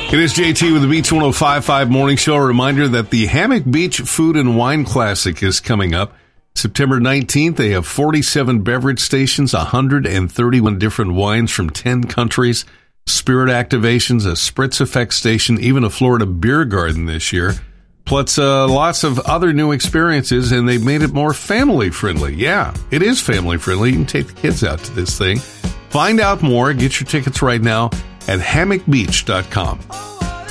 It is JT with the Beach 105.5 Morning Show. A reminder that the Hammock Beach Food and Wine Classic is coming up. September 19th, they have 47 beverage stations, 131 different wines from 10 countries, spirit activations, a Spritz Effect station, even a Florida beer garden this year. Plus, lots of other new experiences, and they've made it more family-friendly. Yeah, it is family-friendly. You can take the kids out to this thing. Find out more. Get your tickets right now at hammockbeach.com.